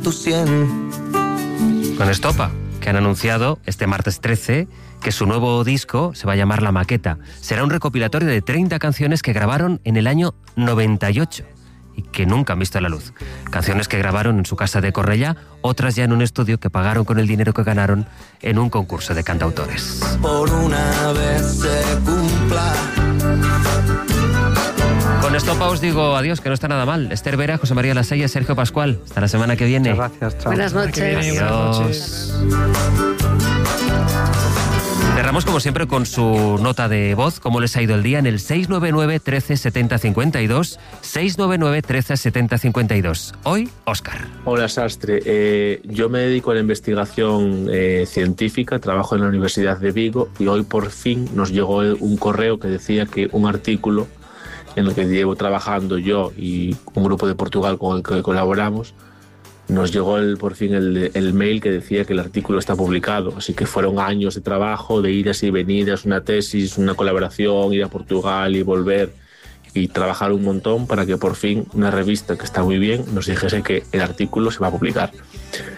Tu 100. Con Estopa, que han anunciado este martes 13 que su nuevo disco se va a llamar La Maqueta. Será un recopilatorio de 30 canciones que grabaron en el año 98 y que nunca han visto la luz. Canciones que grabaron en su casa de Cornellá, otras ya en un estudio que pagaron con el dinero que ganaron en un concurso de cantautores. Por una vez se cumpla. Con Estopa os digo adiós, que no está nada mal. Esther Vera, José María Lasella, Sergio Pascual. Hasta la semana que viene. Muchas gracias, chao. Buenas noches. Adiós. Cerramos como siempre con su nota de voz, cómo les ha ido el día en el 699 13 70 52, 699 13 70 52. Hoy, Óscar. Hola, Sastre. Yo me dedico a la investigación científica, trabajo en la Universidad de Vigo y hoy por fin nos llegó un correo que decía que un artículo en el que llevo trabajando yo y un grupo de Portugal con el que colaboramos, nos llegó por fin el mail que decía que el artículo está publicado. Así que fueron años de trabajo, de idas y venidas, una tesis, una colaboración, ir a Portugal y volver y trabajar un montón para que por fin una revista que está muy bien nos dijese que el artículo se va a publicar.